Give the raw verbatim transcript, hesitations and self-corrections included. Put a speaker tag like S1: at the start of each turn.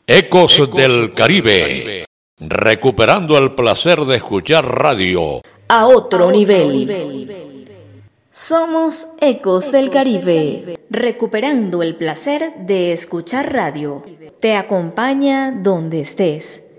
S1: Ecos del Caribe, recuperando el placer de escuchar radio
S2: a otro nivel. Somos Ecos del Caribe, recuperando el placer de escuchar radio. Te acompaña donde estés.